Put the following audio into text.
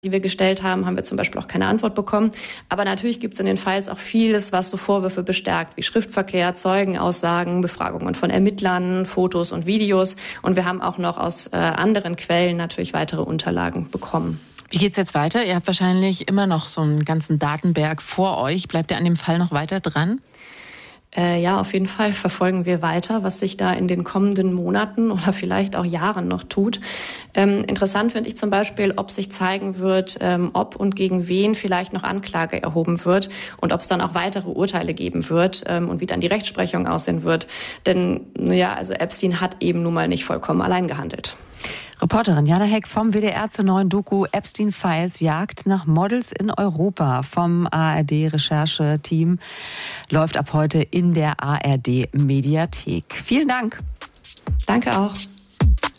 die wir gestellt haben, haben wir zum Beispiel auch keine Antwort bekommen. Aber natürlich gibt es in den Files auch vieles, was so Vorwürfe bestärkt, wie Schriftverkehr, Zeugenaussagen, Befragungen von Ermittlern, Fotos und Videos. Und wir haben auch noch aus anderen Quellen natürlich weitere Unterlagen bekommen. Wie geht's jetzt weiter? Ihr habt wahrscheinlich immer noch so einen ganzen Datenberg vor euch. Bleibt ihr an dem Fall noch weiter dran? Ja, auf jeden Fall verfolgen wir weiter, was sich da in den kommenden Monaten oder vielleicht auch Jahren noch tut. Interessant finde ich zum Beispiel, ob sich zeigen wird, ob und gegen wen vielleicht noch Anklage erhoben wird und ob es dann auch weitere Urteile geben wird und wie dann die Rechtsprechung aussehen wird. Denn ja, also Epstein hat eben nun mal nicht vollkommen allein gehandelt. Reporterin Jana Heck vom WDR zur neuen Doku Epstein Files Jagd nach Models in Europa vom ARD-Rechercheteam läuft ab heute in der ARD-Mediathek. Vielen Dank. Danke auch.